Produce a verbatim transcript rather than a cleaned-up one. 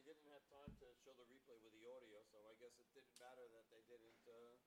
didn't have time to show the replay with the audio, so I guess it didn't matter that they didn't uh,